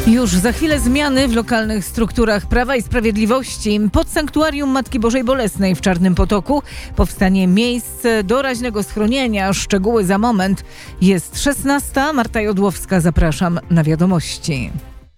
Już za chwilę zmiany w lokalnych strukturach Prawa i Sprawiedliwości. Pod sanktuarium Matki Bożej Bolesnej w Czarnym Potoku powstanie miejsce doraźnego schronienia. Szczegóły za moment. Jest 16. Marta Jodłowska. Zapraszam na wiadomości.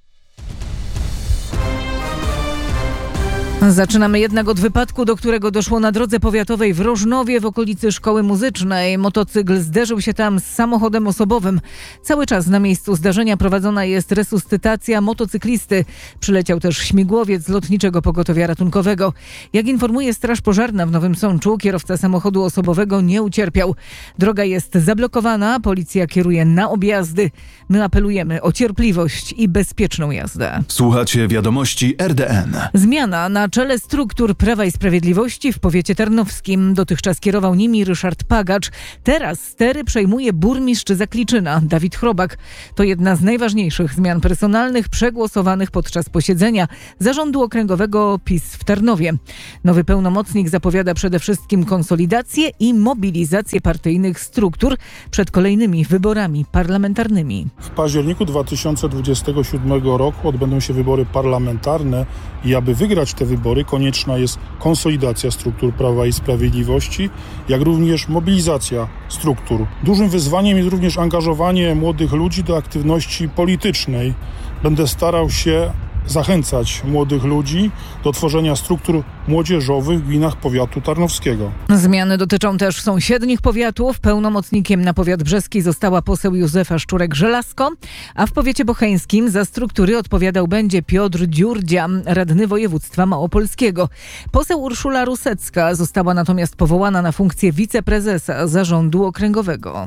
Zaczynamy jednak od wypadku, do którego doszło na drodze powiatowej w Rożnowie w okolicy Szkoły Muzycznej. Motocykl zderzył się tam z samochodem osobowym. Cały czas na miejscu zdarzenia prowadzona jest resuscytacja motocyklisty. Przyleciał też śmigłowiec Lotniczego Pogotowia Ratunkowego. Jak informuje Straż Pożarna w Nowym Sączu, kierowca samochodu osobowego nie ucierpiał. Droga jest zablokowana, policja kieruje na objazdy. My apelujemy o cierpliwość i bezpieczną jazdę. Słuchacie wiadomości RDN. Zmiana na czele struktur Prawa i Sprawiedliwości w powiecie tarnowskim. Dotychczas kierował nimi Ryszard Pagacz. Teraz stery przejmuje burmistrz Zakliczyna, Dawid Chrobak. To jedna z najważniejszych zmian personalnych przegłosowanych podczas posiedzenia Zarządu Okręgowego PiS w Tarnowie. Nowy pełnomocnik zapowiada przede wszystkim konsolidację i mobilizację partyjnych struktur przed kolejnymi wyborami parlamentarnymi. W październiku 2027 roku odbędą się wybory parlamentarne i aby wygrać te wybory, konieczna jest konsolidacja struktur Prawa i Sprawiedliwości, jak również mobilizacja struktur. Dużym wyzwaniem jest również angażowanie młodych ludzi do aktywności politycznej. Będę starał się zachęcać młodych ludzi do tworzenia struktur młodzieżowych w gminach powiatu tarnowskiego. Zmiany dotyczą też sąsiednich powiatów. Pełnomocnikiem na powiat brzeski została poseł Józefa Szczurek-Żelazko, a w powiecie bocheńskim za struktury odpowiadał będzie Piotr Dziurdzia, radny województwa małopolskiego. Poseł Urszula Rusecka została natomiast powołana na funkcję wiceprezesa Zarządu Okręgowego.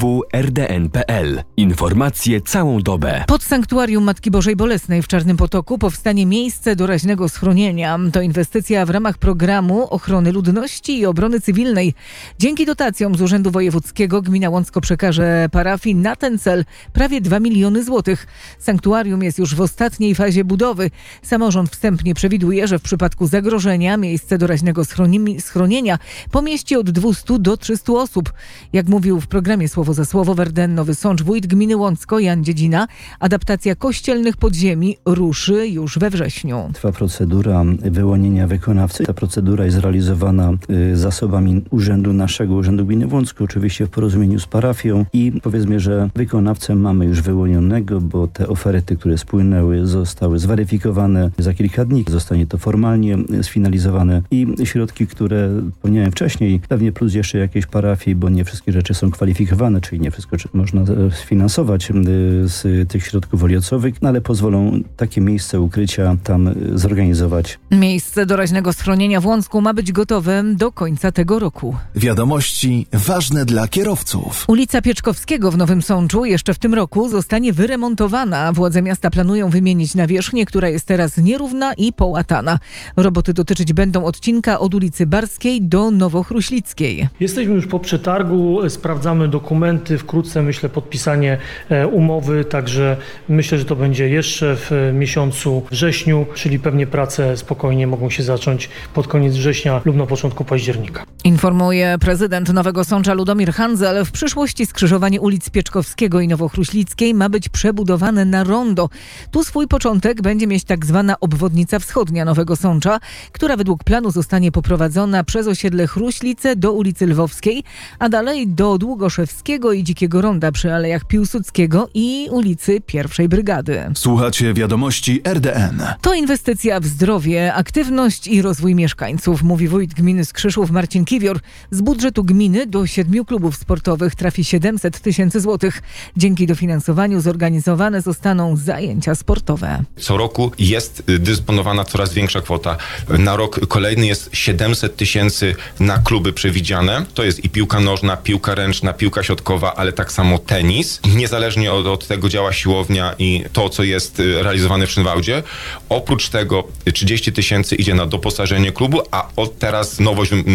www.rdn.pl. Informacje całą dobę. Pod sanktuarium Matki Bożej Bolesnej w Czarnym Potoku powstanie miejsce doraźnego schronienia. To inwestycja w ramach programu ochrony ludności i obrony cywilnej. Dzięki dotacjom z Urzędu Wojewódzkiego gmina Łącko przekaże parafii na ten cel prawie 2 miliony złotych. Sanktuarium jest już w ostatniej fazie budowy. Samorząd wstępnie przewiduje, że w przypadku zagrożenia miejsce doraźnego schronienia pomieści od 200 do 300 osób. Jak mówił w programie Słowo za Słowo w RDN Nowy Sącz wójt gminy Łącko Jan Dziedzina, adaptacja kościelnych podziemi ruszy już we wrześniu. Trwa procedura wyłonienia wykonawcy. Ta procedura jest realizowana zasobami naszego Urzędu Gminy Łącko, oczywiście w porozumieniu z parafią i powiedzmy, że wykonawcę mamy już wyłonionego, bo te oferty, które spłynęły, zostały zweryfikowane. Za kilka dni zostanie to formalnie sfinalizowane i środki, które wspomniałem wcześniej, pewnie plus jeszcze jakieś parafii, bo nie wszystkie rzeczy są kwalifikowane, czyli nie wszystko można sfinansować z tych środków olicowych, ale pozwolą takie miejsce ukrycia tam zorganizować. Miejsce doraźnego schronienia w Łącku ma być gotowe do końca tego roku. Wiadomości ważne dla kierowców. Ulica Pieczkowskiego w Nowym Sączu jeszcze w tym roku zostanie wyremontowana. Władze miasta planują wymienić nawierzchnię, która jest teraz nierówna i połatana. Roboty dotyczyć będą odcinka od ulicy Barskiej do Nowochruślickiej. Jesteśmy już po przetargu, sprawdzamy dokumenty, wkrótce myślę podpisanie umowy, także myślę, że to będzie jeszcze w miesiącu wrześniu, czyli pewnie prace spokojnie mogą się zacząć pod koniec września lub na początku października. Informuje prezydent Nowego Sącza Ludomir Handzel. W przyszłości skrzyżowanie ulic Pieczkowskiego i Nowochruślickiej ma być przebudowane na rondo. Tu swój początek będzie mieć tak zwana obwodnica wschodnia Nowego Sącza, która według planu zostanie poprowadzona przez osiedle Chruślice do ulicy Lwowskiej, a dalej do Długoszewskiego i Dzikiego Ronda przy Alejach Piłsudskiego i ulicy Pierwszej Brygady. Słuchacie wiadomości RDN. To inwestycja w zdrowie, aktywność i rozwój mieszkańców, mówi wójt gminy Skrzyszów Marcin Kiwior. Z budżetu gminy do 7 klubów sportowych trafi 700 tysięcy złotych. Dzięki dofinansowaniu zorganizowane zostaną zajęcia sportowe. Co roku jest dysponowana coraz większa kwota. Na rok kolejny jest 700 tysięcy na kluby przewidziane. To jest i piłka nożna, piłka ręczna, piłka siatkowa, ale tak samo tenis. Niezależnie od tego działa siłownia i to, co jest realizowane w Szynwałdzie. Oprócz tego 30 tysięcy idzie na doposażenie klubu, a od teraz nowość, o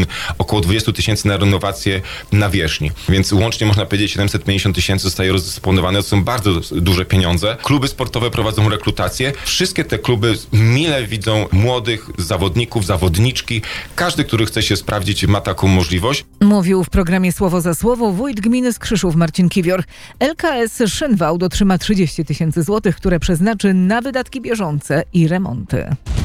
około 20 tysięcy na renowację nawierzchni. Więc łącznie można powiedzieć 750 tysięcy zostaje rozdysponowane. To są bardzo duże pieniądze. Kluby sportowe prowadzą rekrutację. Wszystkie te kluby mile widzą młodych zawodników, zawodniczki. Każdy, który chce się sprawdzić, ma taką możliwość. Mówił w programie Słowo za Słowo wójt gminy Skrzyszów Marcin Kiwior. LKS Szynwałd otrzyma 30 tysięcy złotych, które przeznaczy na wydatki bieżące i remonty.